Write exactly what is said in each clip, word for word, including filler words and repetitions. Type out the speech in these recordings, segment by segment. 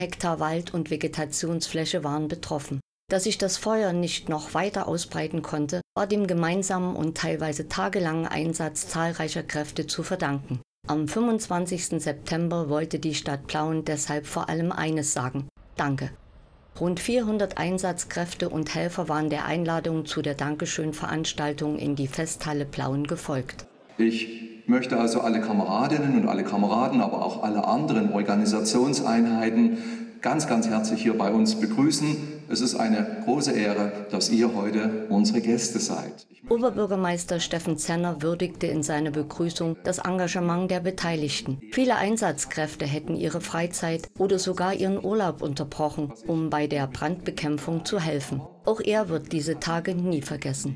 Hektar Wald und Vegetationsfläche waren betroffen. Dass sich das Feuer nicht noch weiter ausbreiten konnte, war dem gemeinsamen und teilweise tagelangen Einsatz zahlreicher Kräfte zu verdanken. Am fünfundzwanzigsten September wollte die Stadt Plauen deshalb vor allem eines sagen: Danke. Rund vierhundert Einsatzkräfte und Helfer waren der Einladung zu der Dankeschön-Veranstaltung in die Festhalle Plauen gefolgt. Ich möchte also alle Kameradinnen und alle Kameraden, aber auch alle anderen Organisationseinheiten ganz, ganz herzlich hier bei uns begrüßen. Es ist eine große Ehre, dass ihr heute unsere Gäste seid. Oberbürgermeister Steffen Zenner würdigte in seiner Begrüßung das Engagement der Beteiligten. Viele Einsatzkräfte hätten ihre Freizeit oder sogar ihren Urlaub unterbrochen, um bei der Brandbekämpfung zu helfen. Auch er wird diese Tage nie vergessen.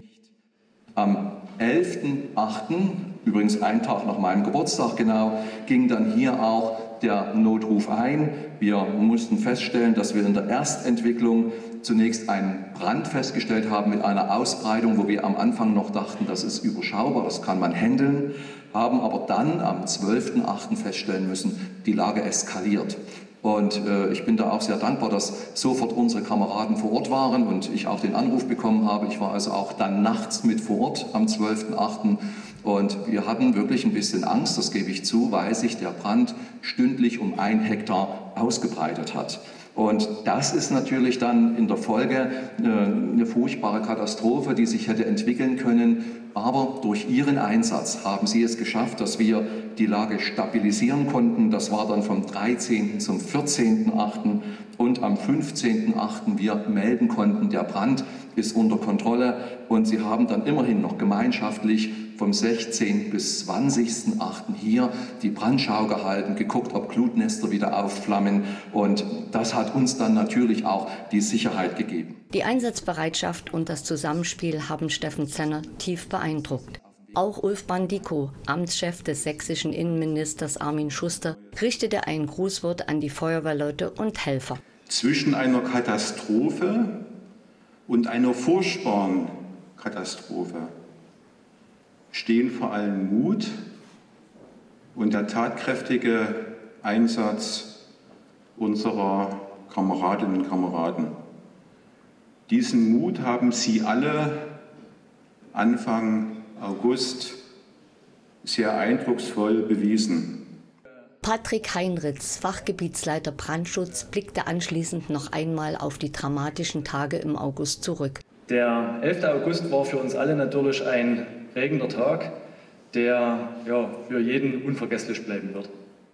Am elften achten, übrigens einen Tag nach meinem Geburtstag genau, ging dann hier auch der Notruf ein. Wir mussten feststellen, dass wir in der Erstentwicklung zunächst einen Brand festgestellt haben mit einer Ausbreitung, wo wir am Anfang noch dachten, das ist überschaubar, das kann man handeln, haben aber dann am zwölften achten feststellen müssen, die Lage eskaliert. Und äh, ich bin da auch sehr dankbar, dass sofort unsere Kameraden vor Ort waren und ich auch den Anruf bekommen habe. Ich war also auch dann nachts mit vor Ort am zwölften achten Und wir hatten wirklich ein bisschen Angst, das gebe ich zu, weil sich der Brand stündlich um ein Hektar ausgebreitet hat. Und das ist natürlich dann in der Folge eine furchtbare Katastrophe, die sich hätte entwickeln können. Aber durch Ihren Einsatz haben Sie es geschafft, dass wir die Lage stabilisieren konnten. Das war dann vom dreizehnten zum vierzehnten achten und am fünfzehnten achten wir melden konnten, der Brand ist unter Kontrolle. Und Sie haben dann immerhin noch gemeinschaftlich vom sechzehnten bis zwanzigsten achten hier die Brandschau gehalten, geguckt, ob Glutnester wieder aufflammen. Und das hat uns dann natürlich auch die Sicherheit gegeben. Die Einsatzbereitschaft und das Zusammenspiel haben Steffen Zenner tief beeindruckt. Auch Ulf Bandiko, Amtschef des sächsischen Innenministers Armin Schuster, richtete ein Grußwort an die Feuerwehrleute und Helfer. Zwischen einer Katastrophe und einer furchtbaren Katastrophe stehen vor allem Mut und der tatkräftige Einsatz unserer Kameradinnen und Kameraden. Diesen Mut haben Sie alle Anfang August sehr eindrucksvoll bewiesen. Patrick Heinritz, Fachgebietsleiter Brandschutz, blickte anschließend noch einmal auf die dramatischen Tage im August zurück. Der elfte August war für uns alle natürlich ein prägender Tag, der ja, für jeden unvergesslich bleiben wird.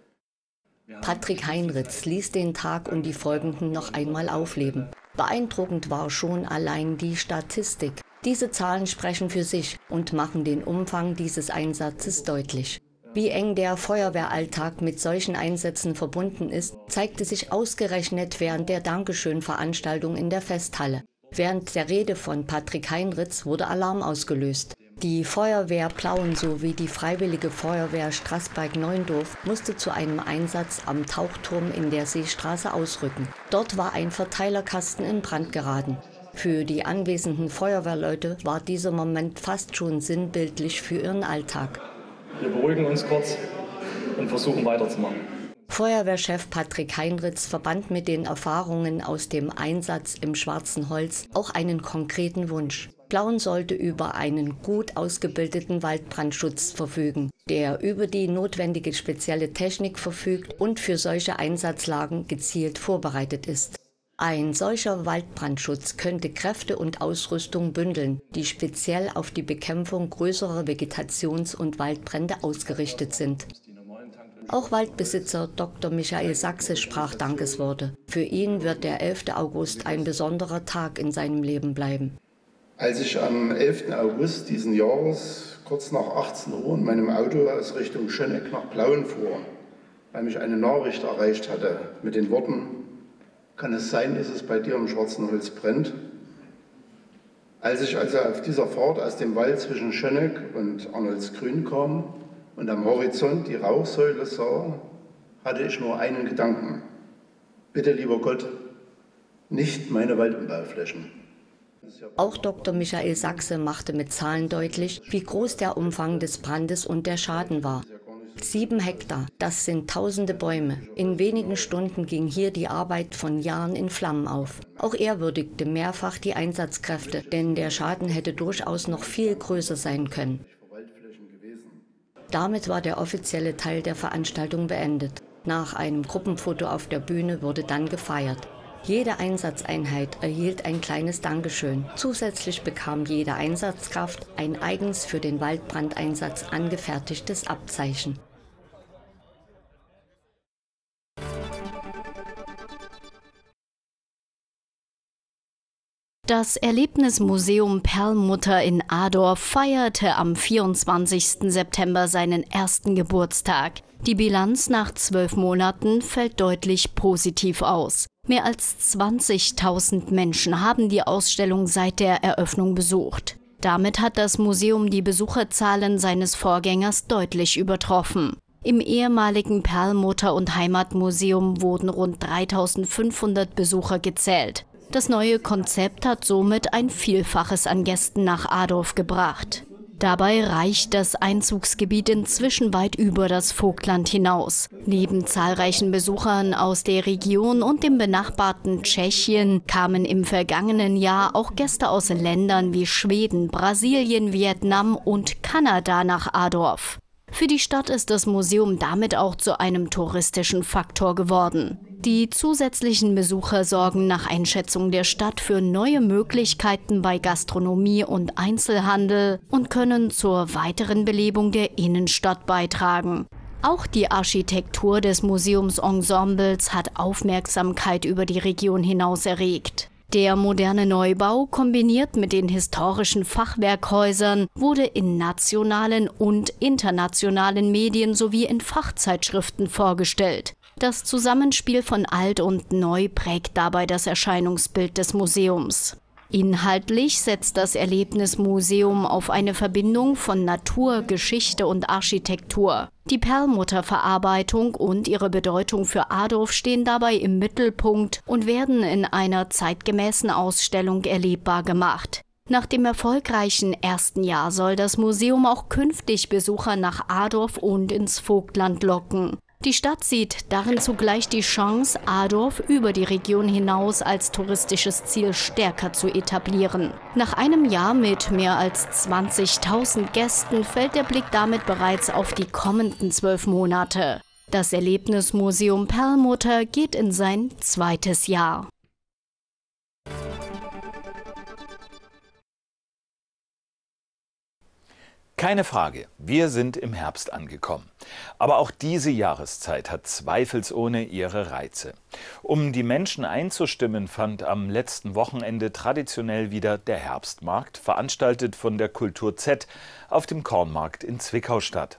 Patrick Heinritz ließ den Tag und die folgenden noch einmal aufleben. Beeindruckend war schon allein die Statistik. Diese Zahlen sprechen für sich und machen den Umfang dieses Einsatzes deutlich. Wie eng der Feuerwehralltag mit solchen Einsätzen verbunden ist, zeigte sich ausgerechnet während der Dankeschön-Veranstaltung in der Festhalle. Während der Rede von Patrick Heinritz wurde Alarm ausgelöst. Die Feuerwehr Plauen sowie die Freiwillige Feuerwehr Straßberg-Neuendorf musste zu einem Einsatz am Tauchturm in der Seestraße ausrücken. Dort war ein Verteilerkasten in Brand geraten. Für die anwesenden Feuerwehrleute war dieser Moment fast schon sinnbildlich für ihren Alltag. Wir beruhigen uns kurz und versuchen weiterzumachen. Feuerwehrchef Patrick Heinritz verband mit den Erfahrungen aus dem Einsatz im Schwarzen Holz auch einen konkreten Wunsch. Plauen sollte über einen gut ausgebildeten Waldbrandschutz verfügen, der über die notwendige spezielle Technik verfügt und für solche Einsatzlagen gezielt vorbereitet ist. Ein solcher Waldbrandschutz könnte Kräfte und Ausrüstung bündeln, die speziell auf die Bekämpfung größerer Vegetations- und Waldbrände ausgerichtet sind. Auch Waldbesitzer Doktor Michael Sachse sprach Dankesworte. Für ihn wird der elfte August ein besonderer Tag in seinem Leben bleiben. Als ich am elften August diesen Jahres kurz nach achtzehn Uhr in meinem Auto aus Richtung Schöneck nach Plauen fuhr, weil mich eine Nachricht erreicht hatte mit den Worten: Kann es sein, dass es bei dir im Schwarzen Holz brennt? Als ich also auf dieser Fahrt aus dem Wald zwischen Schöneck und Arnoldsgrün kam und am Horizont die Rauchsäule sah, hatte ich nur einen Gedanken: Bitte, lieber Gott, nicht meine Waldumbau-Flächen. Auch Doktor Michael Sachse machte mit Zahlen deutlich, wie groß der Umfang des Brandes und der Schaden war. Sieben Hektar, das sind tausende Bäume. In wenigen Stunden ging hier die Arbeit von Jahren in Flammen auf. Auch er würdigte mehrfach die Einsatzkräfte, denn der Schaden hätte durchaus noch viel größer sein können. Damit war der offizielle Teil der Veranstaltung beendet. Nach einem Gruppenfoto auf der Bühne wurde dann gefeiert. Jede Einsatzeinheit erhielt ein kleines Dankeschön. Zusätzlich bekam jede Einsatzkraft ein eigens für den Waldbrandeinsatz angefertigtes Abzeichen. Das Erlebnismuseum Perlmutter in Adorf feierte am vierundzwanzigsten September seinen ersten Geburtstag. Die Bilanz nach zwölf Monaten fällt deutlich positiv aus. Mehr als zwanzigtausend Menschen haben die Ausstellung seit der Eröffnung besucht. Damit hat das Museum die Besucherzahlen seines Vorgängers deutlich übertroffen. Im ehemaligen Perlmutter- und Heimatmuseum wurden rund dreitausendfünfhundert Besucher gezählt. Das neue Konzept hat somit ein Vielfaches an Gästen nach Adorf gebracht. Dabei reicht das Einzugsgebiet inzwischen weit über das Vogtland hinaus. Neben zahlreichen Besuchern aus der Region und dem benachbarten Tschechien kamen im vergangenen Jahr auch Gäste aus Ländern wie Schweden, Brasilien, Vietnam und Kanada nach Adorf. Für die Stadt ist das Museum damit auch zu einem touristischen Faktor geworden. Die zusätzlichen Besucher sorgen nach Einschätzung der Stadt für neue Möglichkeiten bei Gastronomie und Einzelhandel und können zur weiteren Belebung der Innenstadt beitragen. Auch die Architektur des Museumsensembles hat Aufmerksamkeit über die Region hinaus erregt. Der moderne Neubau, kombiniert mit den historischen Fachwerkhäusern, wurde in nationalen und internationalen Medien sowie in Fachzeitschriften vorgestellt. Das Zusammenspiel von Alt und Neu prägt dabei das Erscheinungsbild des Museums. Inhaltlich setzt das Erlebnismuseum auf eine Verbindung von Natur, Geschichte und Architektur. Die Perlmutter-Verarbeitung und ihre Bedeutung für Adorf stehen dabei im Mittelpunkt und werden in einer zeitgemäßen Ausstellung erlebbar gemacht. Nach dem erfolgreichen ersten Jahr soll das Museum auch künftig Besucher nach Adorf und ins Vogtland locken. Die Stadt sieht darin zugleich die Chance, Adorf über die Region hinaus als touristisches Ziel stärker zu etablieren. Nach einem Jahr mit mehr als zwanzigtausend Gästen fällt der Blick damit bereits auf die kommenden zwölf Monate. Das Erlebnismuseum Perlmutter geht in sein zweites Jahr. Keine Frage, wir sind im Herbst angekommen. Aber auch diese Jahreszeit hat zweifelsohne ihre Reize. Um die Menschen einzustimmen, fand am letzten Wochenende traditionell wieder der Herbstmarkt, veranstaltet von der Kultur Z, auf dem Kornmarkt in Zwickau statt.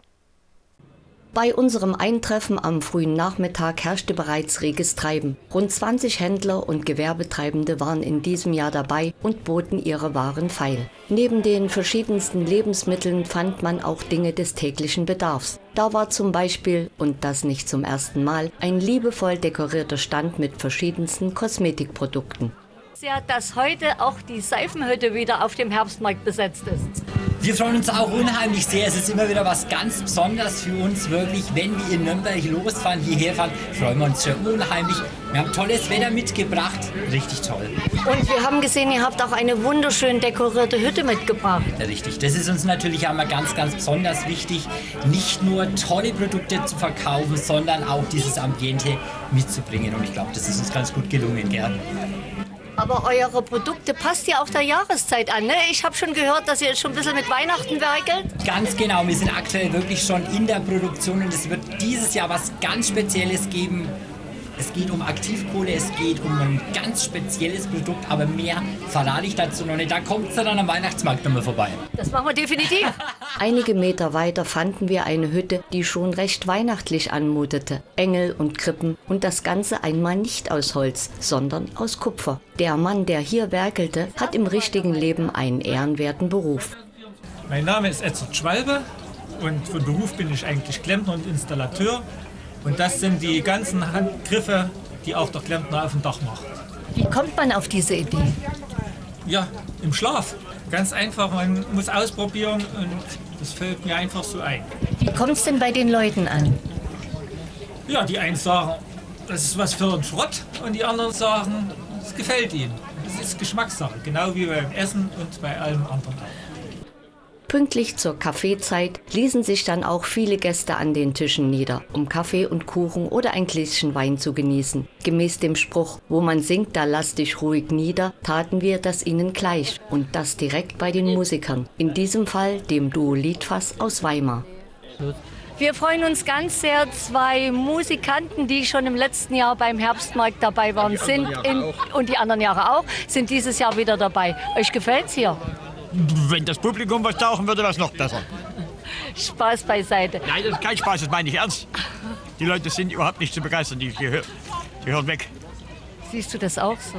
Bei unserem Eintreffen am frühen Nachmittag herrschte bereits reges Treiben. Rund zwanzig Händler und Gewerbetreibende waren in diesem Jahr dabei und boten ihre Waren feil. Neben den verschiedensten Lebensmitteln fand man auch Dinge des täglichen Bedarfs. Da war zum Beispiel, und das nicht zum ersten Mal, ein liebevoll dekorierter Stand mit verschiedensten Kosmetikprodukten. Ja, dass heute auch die Seifenhütte wieder auf dem Herbstmarkt besetzt ist. Wir freuen uns auch unheimlich sehr. Es ist immer wieder was ganz Besonderes für uns, wirklich. Wenn wir in Nürnberg losfahren, hierher fahren, freuen wir uns schon unheimlich. Wir haben tolles Wetter mitgebracht. Richtig toll. Und wir haben gesehen, ihr habt auch eine wunderschön dekorierte Hütte mitgebracht. Ja, richtig. Das ist uns natürlich einmal ganz, ganz besonders wichtig, nicht nur tolle Produkte zu verkaufen, sondern auch dieses Ambiente mitzubringen. Und ich glaube, das ist uns ganz gut gelungen, gell? Aber eure Produkte passt ja auch der Jahreszeit an, ne? Ich habe schon gehört, dass ihr jetzt schon ein bisschen mit Weihnachten werkelt. Ganz genau, wir sind aktuell wirklich schon in der Produktion und es wird dieses Jahr was ganz Spezielles geben. Es geht um Aktivkohle, es geht um ein ganz spezielles Produkt, aber mehr verrate ich dazu noch nicht. Da kommt es dann am Weihnachtsmarkt nochmal vorbei. Das machen wir definitiv. Einige Meter weiter fanden wir eine Hütte, die schon recht weihnachtlich anmutete. Engel und Krippen und das Ganze einmal nicht aus Holz, sondern aus Kupfer. Der Mann, der hier werkelte, hat im richtigen Leben einen ehrenwerten Beruf. Mein Name ist Edzard Schwalbe und von Beruf bin ich eigentlich Klempner und Installateur. Und das sind die ganzen Handgriffe, die auch der Klempner auf dem Dach macht. Wie kommt man auf diese Idee? Ja, im Schlaf. Ganz einfach, man muss ausprobieren und das fällt mir einfach so ein. Wie kommt es denn bei den Leuten an? Ja, die einen sagen, das ist was für einen Schrott und die anderen sagen, es gefällt ihnen. Das ist Geschmackssache, genau wie beim Essen und bei allem anderen auch. Pünktlich zur Kaffeezeit ließen sich dann auch viele Gäste an den Tischen nieder, um Kaffee und Kuchen oder ein Gläschen Wein zu genießen. Gemäß dem Spruch, wo man singt, da lass dich ruhig nieder, taten wir das ihnen gleich und das direkt bei den Musikern. In diesem Fall dem Duo Liedfass aus Weimar. Wir freuen uns ganz sehr, zwei Musikanten, die schon im letzten Jahr beim Herbstmarkt dabei waren, sind in, und die anderen Jahre auch, sind dieses Jahr wieder dabei. Euch gefällt's hier? Wenn das Publikum was tauchen würde, wäre es noch besser. Spaß beiseite. Nein, das ist kein Spaß, das meine ich ernst. Die Leute sind überhaupt nicht zu begeistern, die, die, die hören weg. Siehst du das auch so?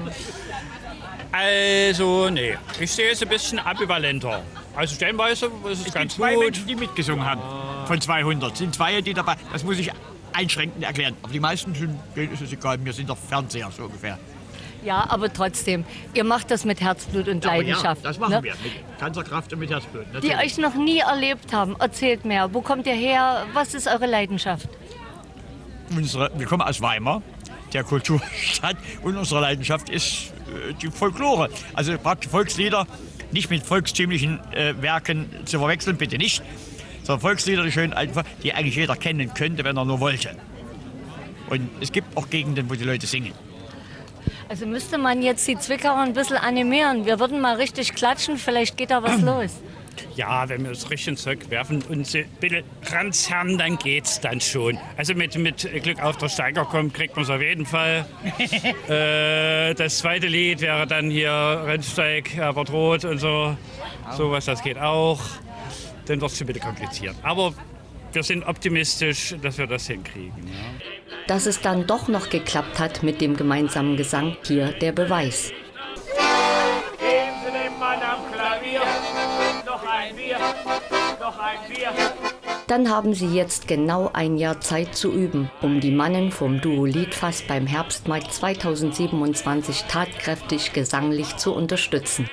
Also, nee. Ich sehe es ein bisschen ambivalenter. Also stellenweise ist es, es ganz zwei gut. Menschen, die mitgesungen haben. Von zweihundert. Es sind zwei, die dabei. Das muss ich einschränkend erklären. Aber die meisten sind, denen ist es egal. Wir sind der Fernseher, so ungefähr. Ja, aber trotzdem, ihr macht das mit Herzblut und ja, Leidenschaft. Ja, das machen ne? wir. Mit ganzer Kraft und mit Herzblut. Natürlich. Die euch noch nie erlebt haben. Erzählt mehr. Wo kommt ihr her? Was ist eure Leidenschaft? Unsere, wir kommen aus Weimar, der Kulturstadt. Und unsere Leidenschaft ist äh, die Folklore. Also praktisch Volkslieder. Nicht mit volkstümlichen äh, Werken zu verwechseln, bitte nicht. Sondern Volkslieder, die schön einfach, die eigentlich jeder kennen könnte, wenn er nur wollte. Und es gibt auch Gegenden, wo die Leute singen. Also müsste man jetzt die Zwickauer ein bisschen animieren. Wir würden mal richtig klatschen, vielleicht geht da was los. Ja, wenn wir das richtige Zeug werfen und sie ein bisschen ranzerren, dann geht's dann schon. Also mit, mit Glück auf der Steiger kommt, kriegt man es auf jeden Fall. äh, das zweite Lied wäre dann hier Rennsteig, Herbert Roth und so. Sowas, das geht auch. Dann wird es ein bisschen kompliziert. Aber wir sind optimistisch, dass wir das hinkriegen. Ja. Dass es dann doch noch geklappt hat mit dem gemeinsamen Gesang, hier der Beweis. Geben Sie dem Mann am Klavier noch ein Bier, noch ein Bier. Dann haben sie jetzt genau ein Jahr Zeit zu üben, um die Mannen vom Duo Liedfass beim Herbstmarkt zweitausendsiebenundzwanzig tatkräftig gesanglich zu unterstützen.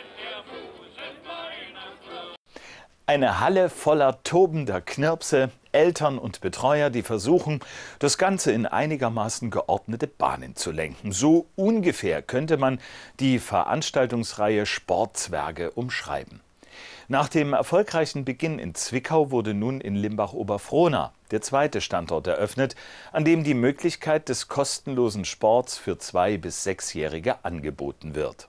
Eine Halle voller tobender Knirpse, Eltern und Betreuer, die versuchen, das Ganze in einigermaßen geordnete Bahnen zu lenken. So ungefähr könnte man die Veranstaltungsreihe Sportzwerge umschreiben. Nach dem erfolgreichen Beginn in Zwickau wurde nun in Limbach-Oberfrohna der zweite Standort eröffnet, an dem die Möglichkeit des kostenlosen Sports für Zwei- bis Sechsjährige angeboten wird.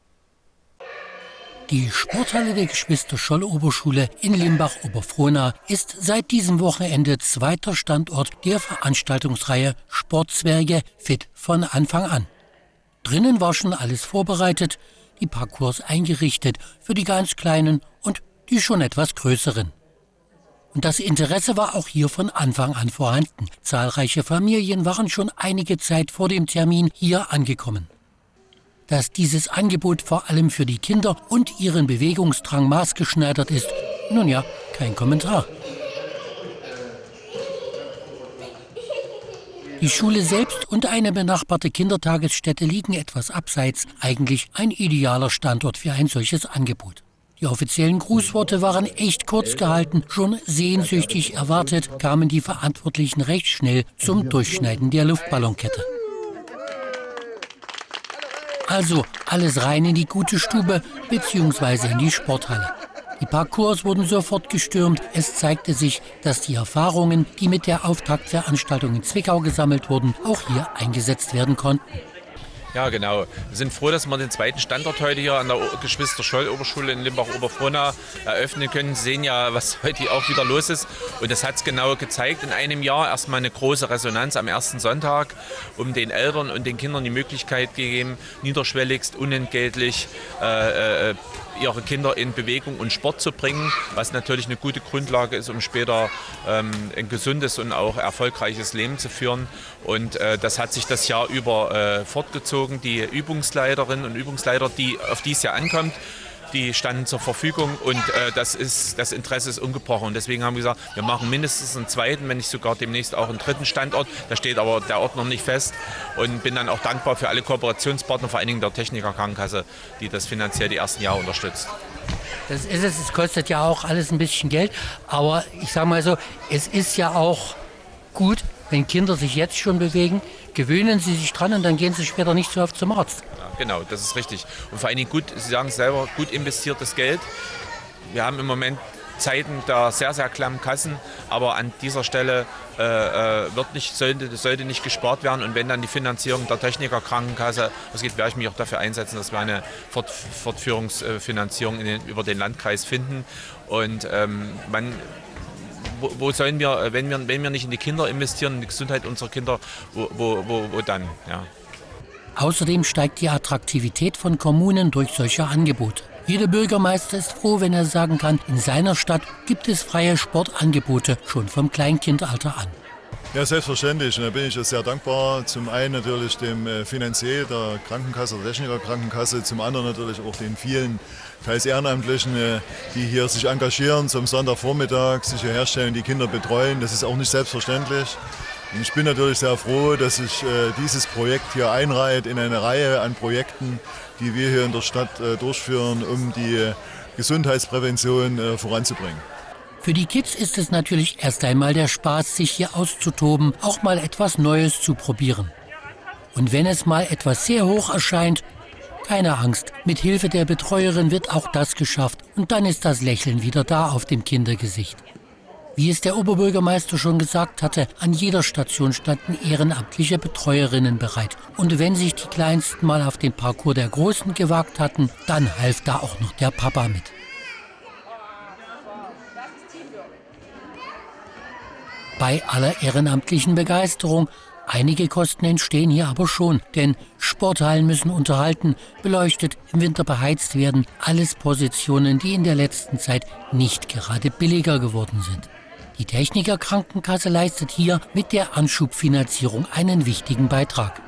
Die Sporthalle der Geschwister-Scholl-Oberschule in Limbach-Oberfrohna ist seit diesem Wochenende zweiter Standort der Veranstaltungsreihe Sportzwerge fit von Anfang an. Drinnen war schon alles vorbereitet, die Parcours eingerichtet für die ganz Kleinen und die schon etwas Größeren. Und das Interesse war auch hier von Anfang an vorhanden. Zahlreiche Familien waren schon einige Zeit vor dem Termin hier angekommen. Dass dieses Angebot vor allem für die Kinder und ihren Bewegungsdrang maßgeschneidert ist, nun ja, kein Kommentar. Die Schule selbst und eine benachbarte Kindertagesstätte liegen etwas abseits, eigentlich ein idealer Standort für ein solches Angebot. Die offiziellen Grußworte waren echt kurz gehalten, schon sehnsüchtig erwartet, kamen die Verantwortlichen recht schnell zum Durchschneiden der Luftballonkette. Also alles rein in die gute Stube bzw. in die Sporthalle. Die Parcours wurden sofort gestürmt. Es zeigte sich, dass die Erfahrungen, die mit der Auftaktveranstaltung in Zwickau gesammelt wurden, auch hier eingesetzt werden konnten. Ja, genau. Wir sind froh, dass wir den zweiten Standort heute hier an der Geschwister-Scholl-Oberschule in Limbach-Oberfrohna eröffnen können. Sie sehen ja, was heute auch wieder los ist. Und das hat es genau gezeigt in einem Jahr. Erstmal eine große Resonanz am ersten Sonntag, um den Eltern und den Kindern die Möglichkeit gegeben, niederschwelligst, unentgeltlich äh, äh, ihre Kinder in Bewegung und Sport zu bringen, was natürlich eine gute Grundlage ist, um später ähm, ein gesundes und auch erfolgreiches Leben zu führen. Und äh, das hat sich das Jahr über äh, fortgezogen. Die Übungsleiterinnen und Übungsleiter, die auf dieses Jahr ankommt, die standen zur Verfügung und äh, das, ist, das Interesse ist ungebrochen. Und deswegen haben wir gesagt, wir machen mindestens einen zweiten, wenn nicht sogar demnächst auch einen dritten Standort. Da steht aber der Ort noch nicht fest. Und bin dann auch dankbar für alle Kooperationspartner, vor allen Dingen der Techniker Krankenkasse, die das finanziell die ersten Jahre unterstützt. Das ist es. Es kostet ja auch alles ein bisschen Geld. Aber ich sage mal so, es ist ja auch gut, wenn Kinder sich jetzt schon bewegen, gewöhnen sie sich dran und dann gehen sie später nicht so oft zum Arzt. Ja, genau, das ist richtig. Und vor allen Dingen gut, Sie sagen es selber, gut investiertes Geld. Wir haben im Moment Zeiten der sehr, sehr klammen Kassen, aber an dieser Stelle äh, wird nicht, sollte, sollte nicht gespart werden. Und wenn dann die Finanzierung der Technikerkrankenkasse ausgeht, werde ich mich auch dafür einsetzen, dass wir eine Fort, Fortführungsfinanzierung in den, über den Landkreis finden. Und ähm, man, wo, wo sollen wir wenn, wir, wenn wir nicht in die Kinder investieren, in die Gesundheit unserer Kinder, wo, wo, wo, wo dann? Ja. Außerdem steigt die Attraktivität von Kommunen durch solche Angebote. Jeder Bürgermeister ist froh, wenn er sagen kann, in seiner Stadt gibt es freie Sportangebote schon vom Kleinkindalter an. Ja, selbstverständlich. Und da bin ich sehr dankbar. Zum einen natürlich dem Finanzier der Krankenkasse, der Technikerkrankenkasse, zum anderen natürlich auch den vielen, teils Ehrenamtlichen, die hier sich engagieren, zum Sonntagvormittag sich hier herstellen, die Kinder betreuen. Das ist auch nicht selbstverständlich. Und ich bin natürlich sehr froh, dass sich äh, dieses Projekt hier einreiht in eine Reihe an Projekten, die wir hier in der Stadt äh, durchführen, um die äh, Gesundheitsprävention äh, voranzubringen. Für die Kids ist es natürlich erst einmal der Spaß, sich hier auszutoben, auch mal etwas Neues zu probieren. Und wenn es mal etwas sehr hoch erscheint, keine Angst, mit Hilfe der Betreuerin wird auch das geschafft und dann ist das Lächeln wieder da auf dem Kindergesicht. Wie es der Oberbürgermeister schon gesagt hatte, an jeder Station standen ehrenamtliche Betreuerinnen bereit. Und wenn sich die Kleinsten mal auf den Parcours der Großen gewagt hatten, dann half da auch noch der Papa mit. Bei aller ehrenamtlichen Begeisterung, einige Kosten entstehen hier aber schon, denn Sporthallen müssen unterhalten, beleuchtet, im Winter beheizt werden. Alles Positionen, die in der letzten Zeit nicht gerade billiger geworden sind. Die Technikerkrankenkasse leistet hier mit der Anschubfinanzierung einen wichtigen Beitrag.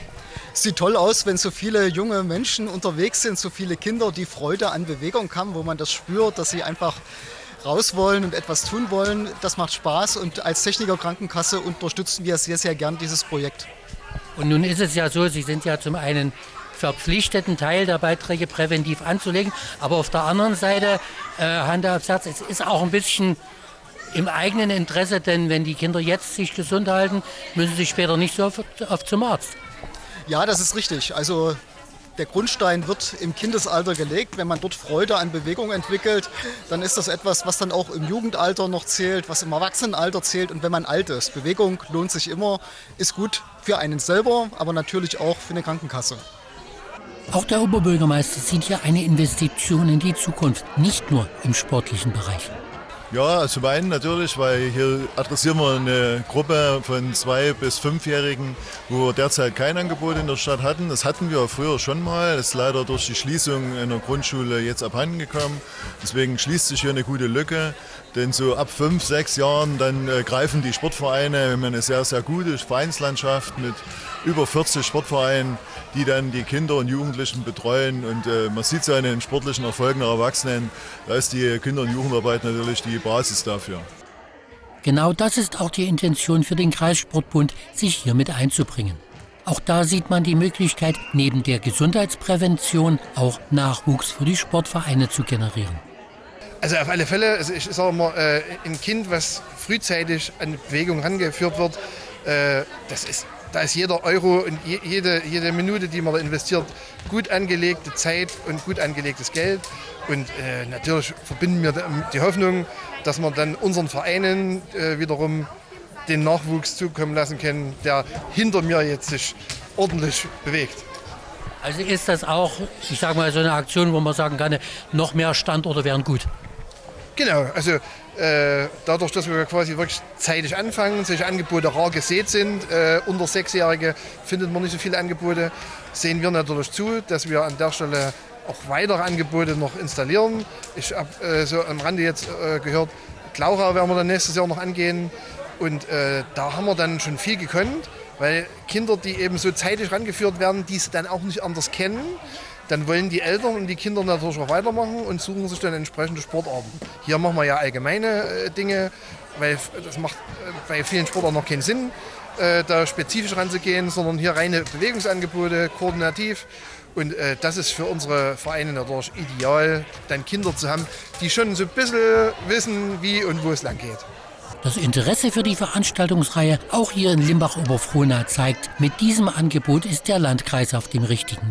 Es sieht toll aus, wenn so viele junge Menschen unterwegs sind, so viele Kinder, die Freude an Bewegung haben, wo man das spürt, dass sie einfach raus wollen und etwas tun wollen. Das macht Spaß und als Technikerkrankenkasse unterstützen wir sehr, sehr gern dieses Projekt. Und nun ist es ja so, Sie sind ja zum einen verpflichtet, einen Teil der Beiträge präventiv anzulegen, aber auf der anderen Seite, äh, Hand aufs Herz, es ist auch ein bisschen im eigenen Interesse, denn wenn die Kinder jetzt sich gesund halten, müssen sie später nicht so oft, oft zum Arzt. Ja, das ist richtig. Also der Grundstein wird im Kindesalter gelegt. Wenn man dort Freude an Bewegung entwickelt, dann ist das etwas, was dann auch im Jugendalter noch zählt, was im Erwachsenenalter zählt und wenn man alt ist. Bewegung lohnt sich immer, ist gut für einen selber, aber natürlich auch für eine Krankenkasse. Auch der Oberbürgermeister sieht hier eine Investition in die Zukunft, nicht nur im sportlichen Bereich. Ja, zum einen natürlich, weil hier adressieren wir eine Gruppe von zwei- bis fünfjährigen, wo wir derzeit kein Angebot in der Stadt hatten. Das hatten wir früher schon mal, das ist leider durch die Schließung in der Grundschule jetzt abhanden gekommen. Deswegen schließt sich hier eine gute Lücke, denn so ab fünf, sechs Jahren dann äh, greifen die Sportvereine. Wir haben eine sehr, sehr gute Vereinslandschaft mit über vierzig Sportvereinen, die dann die Kinder und Jugendlichen betreuen. Und äh, man sieht es ja an den sportlichen Erfolgen der Erwachsenen, da ist die Kinder- und Jugendarbeit natürlich die Basis dafür. Genau das ist auch die Intention für den Kreissportbund, sich hier mit einzubringen. Auch da sieht man die Möglichkeit, neben der Gesundheitsprävention auch Nachwuchs für die Sportvereine zu generieren. Also auf alle Fälle, also ich sage mal, äh, ein Kind, was frühzeitig an Bewegung herangeführt wird, äh, das ist, da ist jeder Euro und je, jede, jede Minute, die man da investiert, gut angelegte Zeit und gut angelegtes Geld. Und äh, natürlich verbinden wir die Hoffnung, dass wir dann unseren Vereinen äh, wiederum den Nachwuchs zukommen lassen können, der hinter mir jetzt sich ordentlich bewegt. Also ist das auch, ich sage mal, so eine Aktion, wo man sagen kann, noch mehr Standorte wären gut? Genau, also äh, dadurch, dass wir quasi wirklich zeitig anfangen, solche Angebote rar gesät sind, äh, unter Sechsjährige findet man nicht so viele Angebote, sehen wir natürlich zu, dass wir an der Stelle auch weitere Angebote noch installieren. Ich habe äh, so am Rande jetzt äh, gehört, Laura werden wir dann nächstes Jahr noch angehen und äh, da haben wir dann schon viel gekonnt, weil Kinder, die eben so zeitig rangeführt werden, die es dann auch nicht anders kennen, dann wollen die Eltern und die Kinder natürlich auch weitermachen und suchen sich dann entsprechende Sportarten. Hier machen wir ja allgemeine äh, Dinge, weil das macht äh, bei vielen Sportarten noch keinen Sinn. äh, da spezifisch ranzugehen, sondern hier reine Bewegungsangebote, koordinativ. Und äh, das ist für unsere Vereine natürlich ideal, dann Kinder zu haben, die schon so ein bisschen wissen, wie und wo es lang geht. Das Interesse für die Veranstaltungsreihe auch hier in Limbach-Oberfrohna zeigt, mit diesem Angebot ist der Landkreis auf dem richtigen